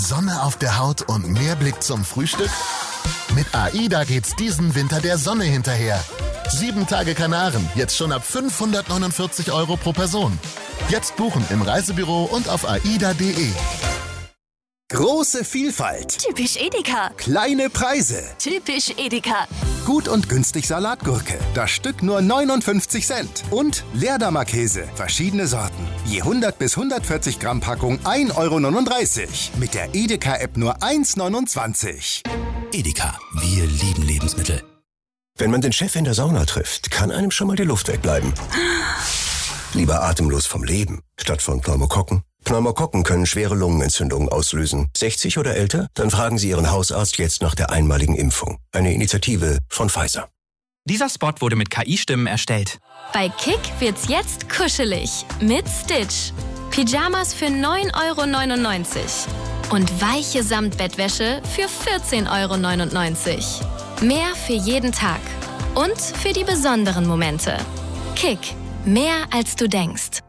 Sonne auf der Haut und mehr Blick zum Frühstück? Mit AIDA geht's diesen Winter der Sonne hinterher. 7 Tage Kanaren, jetzt schon ab 549 € pro Person. Jetzt buchen im Reisebüro und auf aida.de. Große Vielfalt. Typisch Edeka. Kleine Preise. Typisch Edeka. Gut und günstig Salatgurke. Das Stück nur 59 Cent. Und Leerdammer-Käse. Verschiedene Sorten. Je 100 bis 140 Gramm Packung 1,39 €. Mit der Edeka-App nur 1,29 €. Edeka. Wir lieben Lebensmittel. Wenn man den Chef in der Sauna trifft, kann einem schon mal die Luft wegbleiben. Lieber atemlos vom Leben, statt von Pneumokokken. Pneumokokken können schwere Lungenentzündungen auslösen. 60 oder älter? Dann fragen Sie Ihren Hausarzt jetzt nach der einmaligen Impfung. Eine Initiative von Pfizer. Dieser Spot wurde mit KI-Stimmen erstellt. Bei Kick wird's jetzt kuschelig mit Stitch. Pyjamas für 9,99 € und weiche Samtbettwäsche für 14,99 €. Mehr für jeden Tag und für die besonderen Momente. Kick. Mehr als du denkst.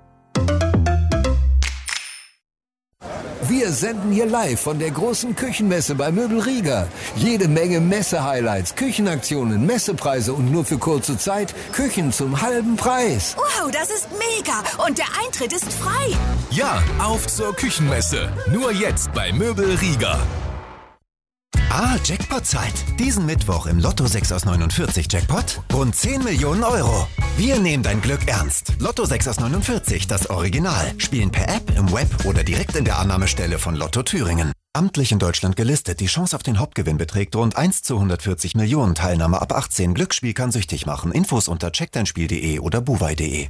Wir senden hier live von der großen Küchenmesse bei Möbel Rieger. Jede Menge Messe-Highlights, Küchenaktionen, Messepreise und nur für kurze Zeit Küchen zum halben Preis. Wow, das ist mega. Und der Eintritt ist frei. Ja, auf zur Küchenmesse. Nur jetzt bei Möbel Rieger. Jackpot-Zeit. Diesen Mittwoch im Lotto 6 aus 49 Jackpot rund 10 Millionen €. Wir nehmen dein Glück ernst. Lotto 6 aus 49, das Original. Spielen per App, im Web oder direkt in der Annahmestelle von Lotto Thüringen. Amtlich in Deutschland gelistet. Die Chance auf den Hauptgewinn beträgt rund 1 zu 140 Millionen. Teilnahme ab 18. Glücksspiel kann süchtig machen. Infos unter checkdeinspiel.de oder buwei.de.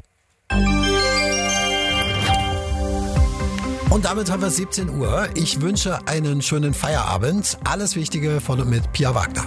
Und damit haben wir 17 Uhr. Ich wünsche einen schönen Feierabend. Alles Wichtige von und mit Pia Wagner.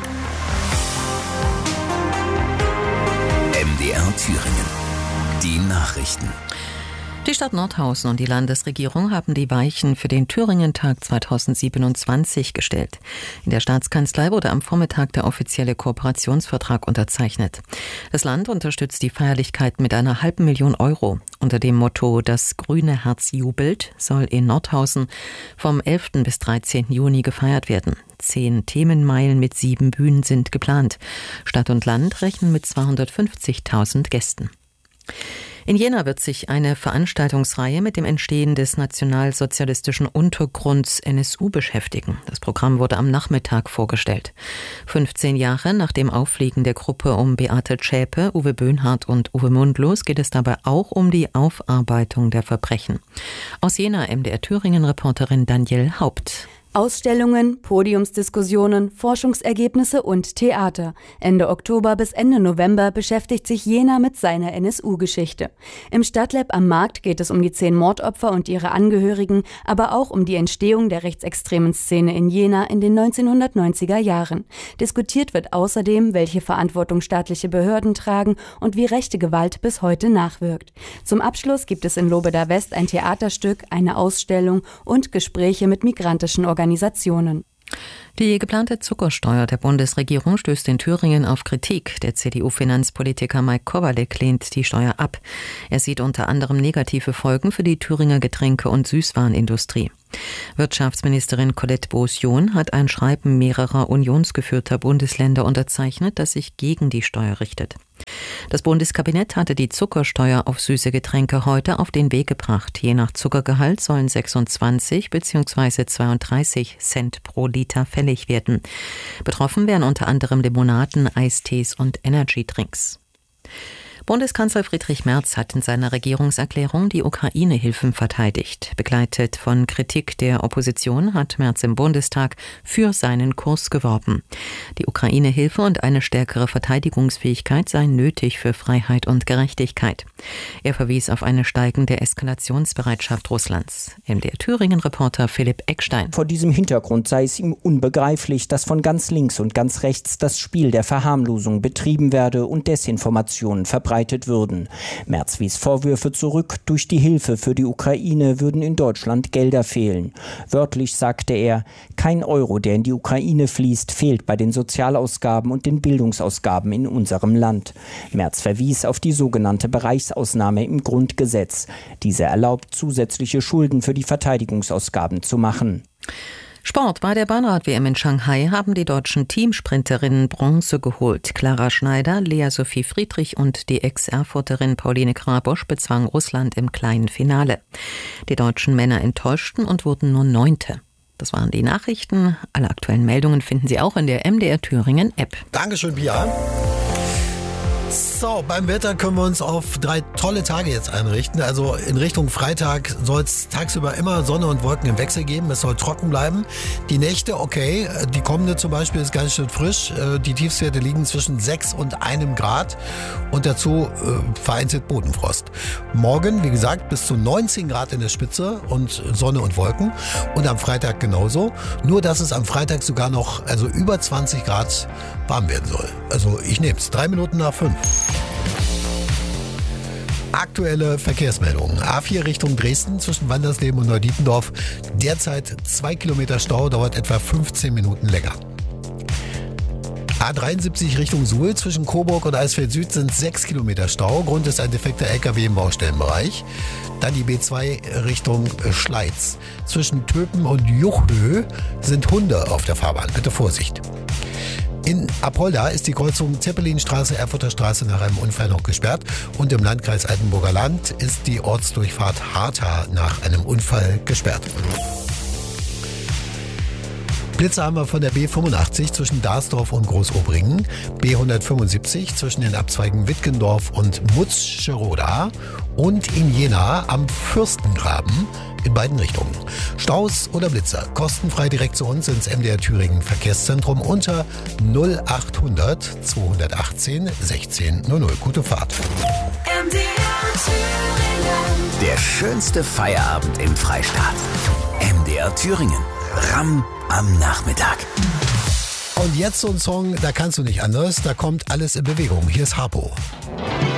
MDR Thüringen. Die Nachrichten. Die Stadt Nordhausen und die Landesregierung haben die Weichen für den Thüringen-Tag 2027 gestellt. In der Staatskanzlei wurde am Vormittag der offizielle Kooperationsvertrag unterzeichnet. Das Land unterstützt die Feierlichkeit mit einer $500.000 €. Unter dem Motto »Das grüne Herz jubelt« soll in Nordhausen vom 11. bis 13. Juni gefeiert werden. 10 Themenmeilen mit 7 Bühnen sind geplant. Stadt und Land rechnen mit 250.000 Gästen. In Jena wird sich eine Veranstaltungsreihe mit dem Entstehen des nationalsozialistischen Untergrunds NSU beschäftigen. Das Programm wurde am Nachmittag vorgestellt. 15 Jahre nach dem Auffliegen der Gruppe um Beate Zschäpe, Uwe Böhnhardt und Uwe Mundlos geht es dabei auch um die Aufarbeitung der Verbrechen. Aus Jena MDR Thüringen-Reporterin Danielle Haupt. Ausstellungen, Podiumsdiskussionen, Forschungsergebnisse und Theater. Ende Oktober bis Ende November beschäftigt sich Jena mit seiner NSU-Geschichte. Im Stadtlab am Markt geht es um die 10 Mordopfer und ihre Angehörigen, aber auch um die Entstehung der rechtsextremen Szene in Jena in den 1990er Jahren. Diskutiert wird außerdem, welche Verantwortung staatliche Behörden tragen und wie rechte Gewalt bis heute nachwirkt. Zum Abschluss gibt es in Lobeda West ein Theaterstück, eine Ausstellung und Gespräche mit migrantischen Organisationen. Die geplante Zuckersteuer der Bundesregierung stößt in Thüringen auf Kritik. Der CDU-Finanzpolitiker Mike Kowalek lehnt die Steuer ab. Er sieht unter anderem negative Folgen für die Thüringer Getränke- und Süßwarenindustrie. Wirtschaftsministerin Colette Beaussion hat ein Schreiben mehrerer unionsgeführter Bundesländer unterzeichnet, das sich gegen die Steuer richtet. Das Bundeskabinett hatte die Zuckersteuer auf süße Getränke heute auf den Weg gebracht. Je nach Zuckergehalt sollen 26 bzw. 32 Cent pro Liter fällig werden. Betroffen wären unter anderem Limonaden, Eistees und Energydrinks. Bundeskanzler Friedrich Merz hat in seiner Regierungserklärung die Ukraine-Hilfen verteidigt. Begleitet von Kritik der Opposition hat Merz im Bundestag für seinen Kurs geworben. Die Ukraine-Hilfe und eine stärkere Verteidigungsfähigkeit seien nötig für Freiheit und Gerechtigkeit. Er verwies auf eine steigende Eskalationsbereitschaft Russlands. MDR Thüringen-Reporter Philipp Eckstein. Vor diesem Hintergrund sei es ihm unbegreiflich, dass von ganz links und ganz rechts das Spiel der Verharmlosung betrieben werde und Desinformationen verbreitet würden. Merz wies Vorwürfe zurück, durch die Hilfe für die Ukraine würden in Deutschland Gelder fehlen. Wörtlich sagte er, kein Euro, der in die Ukraine fließt, fehlt bei den Sozialausgaben und den Bildungsausgaben in unserem Land. Merz verwies auf die sogenannte Bereichsausnahme im Grundgesetz. Diese erlaubt, zusätzliche Schulden für die Verteidigungsausgaben zu machen. Sport. Bei der Bahnrad-WM in Shanghai haben die deutschen Teamsprinterinnen Bronze geholt. Clara Schneider, Lea Sophie Friedrich und die Ex-Erfurterin Pauline Krabosch bezwangen Russland im kleinen Finale. Die deutschen Männer enttäuschten und wurden nur 9. Das waren die Nachrichten. Alle aktuellen Meldungen finden Sie auch in der MDR Thüringen App. Dankeschön, Pia. So, beim Wetter können wir uns auf 3 tolle Tage jetzt einrichten. Also in Richtung Freitag soll es tagsüber immer Sonne und Wolken im Wechsel geben. Es soll trocken bleiben. Die Nächte, okay. Die kommende zum Beispiel ist ganz schön frisch. Die Tiefstwerte liegen zwischen 6 und 1 Grad. Und dazu vereinzelt Bodenfrost. Morgen, wie gesagt, bis zu 19 Grad in der Spitze und Sonne und Wolken. Und am Freitag genauso. Nur, dass es am Freitag sogar noch, also über 20 Grad warm werden soll. Also ich nehme es. 3 Minuten nach 5. Aktuelle Verkehrsmeldungen. A4 Richtung Dresden zwischen Wandersleben und Neudietendorf. Derzeit 2 Kilometer Stau, dauert etwa 15 Minuten länger. A73 Richtung Suhl zwischen Coburg und Eisfeld Süd sind 6 Kilometer Stau. Grund ist ein defekter LKW im Baustellenbereich. Dann die B2 Richtung Schleiz. Zwischen Töpen und Juchhö sind Hunde auf der Fahrbahn. Bitte Vorsicht. In Apolda ist die Kreuzung Zeppelinstraße, Erfurter Straße nach einem Unfall noch gesperrt. Und im Landkreis Altenburger Land ist die Ortsdurchfahrt Hartha nach einem Unfall gesperrt. Blitze haben wir von der B85 zwischen Darsdorf und Großobringen, B175 zwischen den Abzweigen Wittgendorf und Mutscheroda und in Jena am Fürstengraben in beiden Richtungen. Staus oder Blitzer, kostenfrei direkt zu uns ins MDR Thüringen Verkehrszentrum unter 0800 218 1600. Gute Fahrt. Der schönste Feierabend im Freistaat. MDR Thüringen. Ramm am Nachmittag. Und jetzt so ein Song, da kannst du nicht anders. Da kommt alles in Bewegung. Hier ist Harpo.